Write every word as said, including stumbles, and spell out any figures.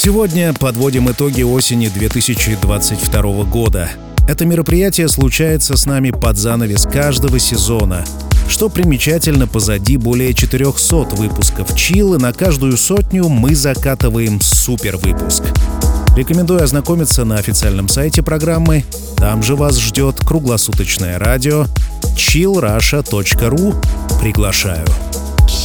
Сегодня подводим итоги осени две тысячи двадцать второго года. Это мероприятие случается с нами под занавес каждого сезона. Что примечательно, позади более четырехсот выпусков Chill, и на каждую сотню мы закатываем супер-выпуск. Рекомендую ознакомиться на официальном сайте программы. Там же вас ждет круглосуточное радио чилл раша точка ру. Приглашаю.